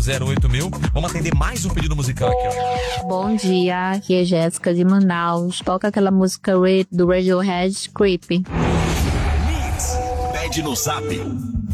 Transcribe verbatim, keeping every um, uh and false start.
zero oito mil. Vamos atender mais um pedido musical aqui, ó. Bom dia, aqui é Jéssica de Manaus. Toca aquela música do Radiohead, Creepy. Pede no Zap